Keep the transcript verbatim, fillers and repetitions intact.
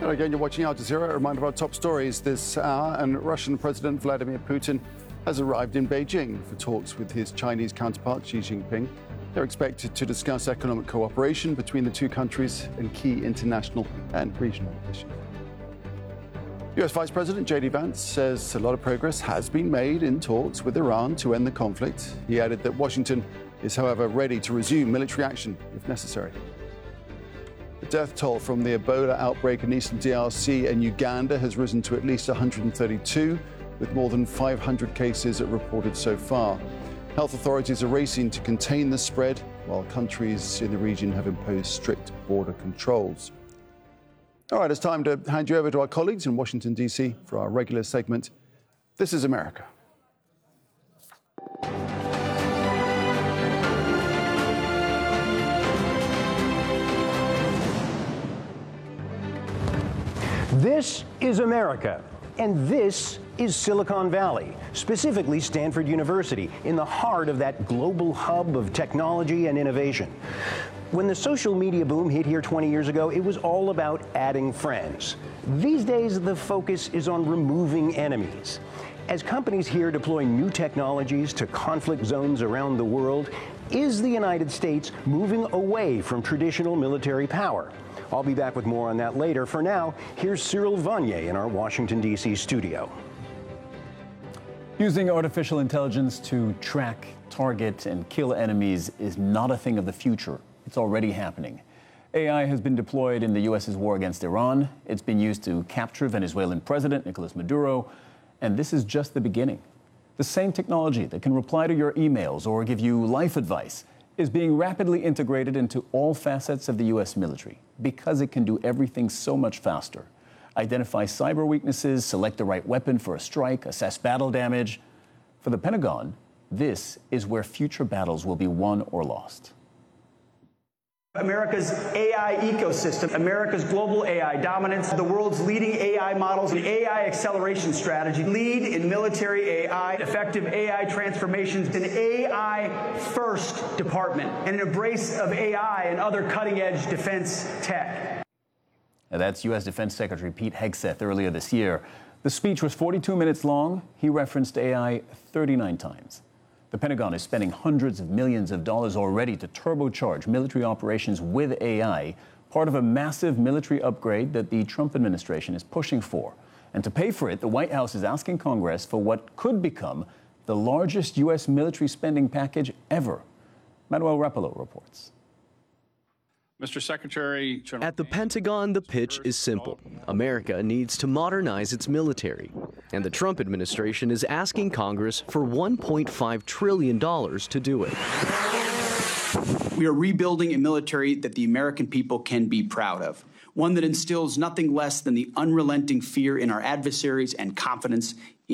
Hello again, you're watching Al Jazeera. A reminder of our top stories this hour. And Russian President Vladimir Putin has arrived in Beijing for talks with his Chinese counterpart Xi Jinping. They're expected to discuss economic cooperation between the two countries and key international and regional issues. U S Vice President J D Vance says a lot of progress has been made in talks with Iran to end the conflict. He added that Washington is, however, ready to resume military action if necessary. The death toll from the Ebola outbreak in eastern D R C and Uganda has risen to at least one hundred thirty-two, with more than five hundred cases reported so far. Health authorities are racing to contain the spread, while countries in the region have imposed strict border controls. All right, it's time to hand you over to our colleagues in Washington, D C for our regular segment, This is America. This is America, and this is Silicon Valley, specifically Stanford University, in the heart of that global hub of technology and innovation. When the social media boom hit here twenty years ago, it was all about adding friends. These days, the focus is on removing enemies. As companies here deploy new technologies to conflict zones around the world, is the United States moving away from traditional military power? I'll be back with more on that later. For now, here's Cyril Vanier in our Washington, D C studio. Using artificial intelligence to track, target, and kill enemies is not a thing of the future. It's already happening. A I has been deployed in the U S's war against Iran. It's been used to capture Venezuelan President Nicolas Maduro. And this is just the beginning. The same technology that can reply to your emails or give you life advice is being rapidly integrated into all facets of the U S military because it can do everything so much faster. Identify cyber weaknesses, select the right weapon for a strike, assess battle damage. For the Pentagon, this is where future battles will be won or lost. America's A I ecosystem, America's global A I dominance, the world's leading A I models, and A I acceleration strategy, lead in military A I, effective A I transformations, an A I-first department, and an embrace of A I and other cutting-edge defense tech. Now that's U S Defense Secretary Pete Hegseth earlier this year. The speech was forty-two minutes long. He referenced A I thirty-nine times. The Pentagon is spending hundreds of millions of dollars already to turbocharge military operations with A I, part of a massive military upgrade that the Trump administration is pushing for. And to pay for it, the White House is asking Congress for what could become the largest U S military spending package ever. Manuel Rapallo reports. Mister Secretary General. At the Pentagon, the pitch is simple. America needs to modernize its military. And the Trump administration is asking Congress for one point five trillion dollars to do it. We are rebuilding a military that the American people can be proud of. One that instills nothing less than the unrelenting fear in our adversaries and confidence